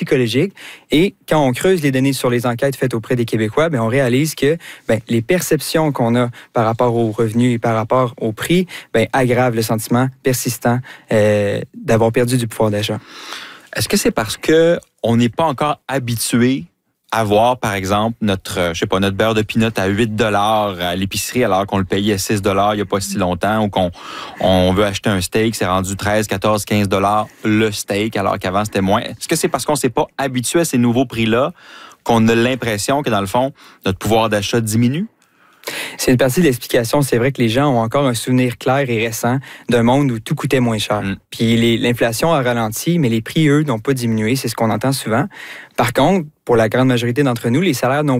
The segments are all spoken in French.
psychologique. Et quand on creuse les données sur les enquêtes faites auprès des Québécois, on réalise que les perceptions qu'on a par rapport aux revenus et par rapport au prix aggravent le sentiment persistant d'avoir perdu du pouvoir d'achat. Est-ce que c'est parce qu'on n'est pas encore habitué à voir, par exemple, notre beurre de pinot à 8 $ à l'épicerie alors qu'on le payait 6 $ il n'y a pas si longtemps, ou qu'on veut acheter un steak, c'est rendu 13, 14, 15 $ le steak alors qu'avant c'était moins. Est-ce que c'est parce qu'on ne s'est pas habitué à ces nouveaux prix-là qu'on a l'impression que, dans le fond, notre pouvoir d'achat diminue? C'est une partie de l'explication. C'est vrai que les gens ont encore un souvenir clair et récent d'un monde où tout coûtait moins cher. Puis l'inflation a ralenti, mais les prix, eux, n'ont pas diminué. C'est ce qu'on entend souvent. Par contre, pour la grande majorité d'entre nous, les salaires n'ont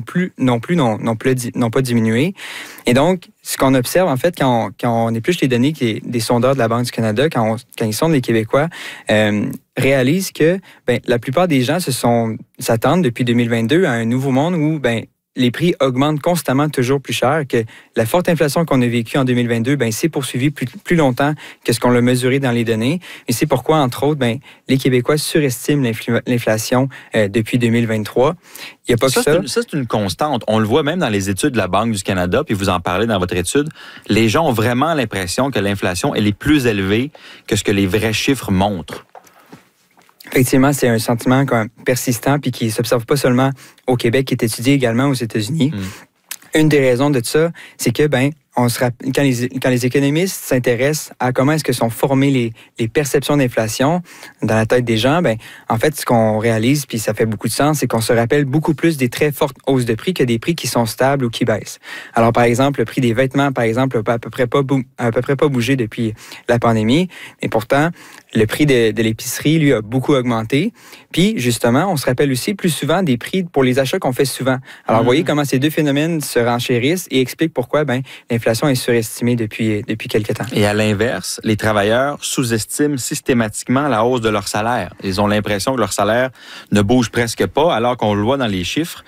pas diminué. Et donc, ce qu'on observe, en fait, quand on épluche les données des sondeurs de la Banque du Canada, quand ils sondent les Québécois, réalisent que la plupart des gens s'attendent depuis 2022 à un nouveau monde où les prix augmentent constamment toujours plus cher, que la forte inflation qu'on a vécue en 2022, s'est poursuivie plus longtemps que ce qu'on l'a mesuré dans les données. Et c'est pourquoi, entre autres, les Québécois surestiment l'inflation depuis 2023. Il y a pas que ça. Ça, c'est une constante. On le voit même dans les études de la Banque du Canada, puis vous en parlez dans votre étude. Les gens ont vraiment l'impression que l'inflation, elle est plus élevée que ce que les vrais chiffres montrent. Effectivement, c'est un sentiment quand même persistant puis qui ne s'observe pas seulement au Québec, qui est étudié également aux États-Unis. Une des raisons de ça, c'est que quand les économistes s'intéressent à comment est-ce que sont formées les perceptions d'inflation dans la tête des gens, en fait, ce qu'on réalise, puis ça fait beaucoup de sens, c'est qu'on se rappelle beaucoup plus des très fortes hausses de prix que des prix qui sont stables ou qui baissent. Alors, par exemple, le prix des vêtements, par exemple, n'a à peu près pas bougé depuis la pandémie, mais pourtant, le prix de l'épicerie, lui, a beaucoup augmenté. Puis, justement, on se rappelle aussi plus souvent des prix pour les achats qu'on fait souvent. Alors, vous voyez comment ces deux phénomènes se renchérissent et expliquent pourquoi l'inflation est surestimée depuis quelque temps. Et à l'inverse, les travailleurs sous-estiment systématiquement la hausse de leur salaire. Ils ont l'impression que leur salaire ne bouge presque pas, alors qu'on le voit dans les chiffres,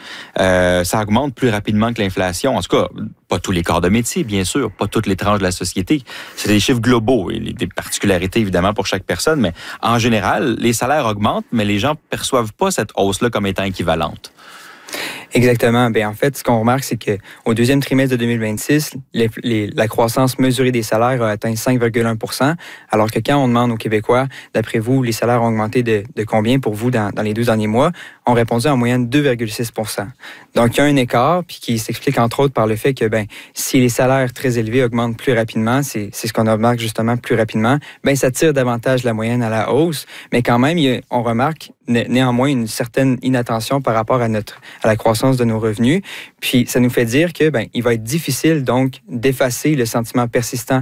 ça augmente plus rapidement que l'inflation. En tout cas, pas tous les corps de métier, bien sûr, pas toutes les tranches de la société. C'est des chiffres globaux et des particularités, évidemment, pour chaque personne. Mais en général, les salaires augmentent, mais les gens perçoivent pas cette hausse-là comme étant équivalente. Exactement. En fait, ce qu'on remarque, c'est qu'au deuxième trimestre de 2026, la croissance mesurée des salaires a atteint 5,1 %, alors que quand on demande aux Québécois, d'après vous, les salaires ont augmenté de combien pour vous dans les 12 derniers mois, ont répondu en moyenne 2,6 %. Donc, il y a un écart, puis qui s'explique entre autres par le fait que si les salaires très élevés augmentent plus rapidement, c'est ce qu'on remarque justement plus rapidement, ça tire davantage la moyenne à la hausse, mais quand même, on remarque néanmoins une certaine inattention par rapport à la croissance de nos revenus. Puis, ça nous fait dire que il va être difficile, donc, d'effacer le sentiment persistant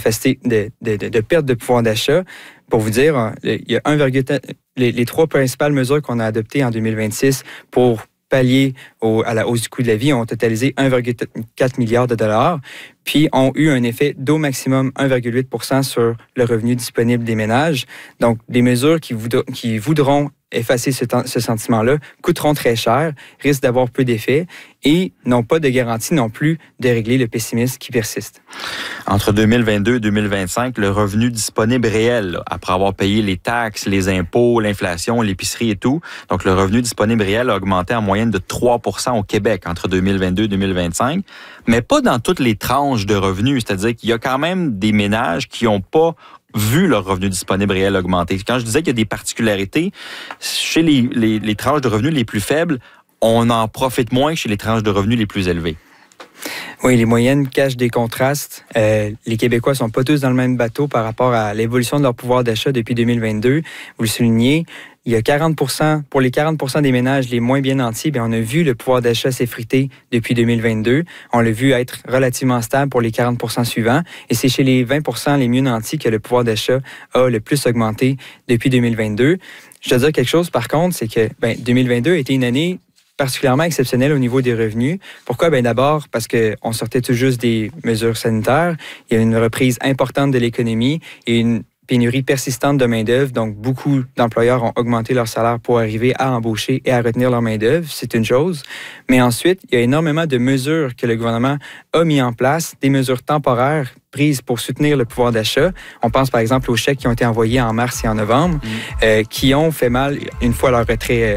de perte de pouvoir d'achat. Pour vous dire, il y a les trois principales mesures qu'on a adoptées en 2026 pour pallier à la hausse du coût de la vie ont totalisé 1,4 milliard de dollars, puis ont eu un effet d'au maximum 1,8 % sur le revenu disponible des ménages. Donc, des mesures qui voudront effacer ce sentiment-là coûteront très cher, risquent d'avoir peu d'effet et n'ont pas de garantie non plus de régler le pessimisme qui persiste. Entre 2022 et 2025, le revenu disponible réel, après avoir payé les taxes, les impôts, l'inflation, l'épicerie et tout, donc le revenu disponible réel a augmenté en moyenne de 3 % au Québec entre 2022 et 2025, mais pas dans toutes les tranches de revenus, c'est-à-dire qu'il y a quand même des ménages qui n'ont pas vu leur revenu disponible réel augmenter. Quand je disais qu'il y a des particularités, chez les tranches de revenus les plus faibles, on en profite moins que chez les tranches de revenus les plus élevées. Oui, les moyennes cachent des contrastes. Les Québécois ne sont pas tous dans le même bateau par rapport à l'évolution de leur pouvoir d'achat depuis 2022. Vous le soulignez, il y a 40 %, pour les 40 % des ménages les moins bien nantis, on a vu le pouvoir d'achat s'effriter depuis 2022. On l'a vu être relativement stable pour les 40 % suivants. Et c'est chez les 20 % les mieux nantis que le pouvoir d'achat a le plus augmenté depuis 2022. Je dois dire quelque chose, par contre, c'est que 2022 a été une année particulièrement exceptionnelle au niveau des revenus. Pourquoi? D'abord, parce qu'on sortait tout juste des mesures sanitaires. Il y a une reprise importante de l'économie et une pénurie persistante de main-d'œuvre. Donc, beaucoup d'employeurs ont augmenté leur salaire pour arriver à embaucher et à retenir leur main-d'œuvre. C'est une chose. Mais ensuite, il y a énormément de mesures que le gouvernement a mis en place, des mesures temporaires prises pour soutenir le pouvoir d'achat. On pense par exemple aux chèques qui ont été envoyés en mars et en novembre, qui ont fait mal une fois leur retrait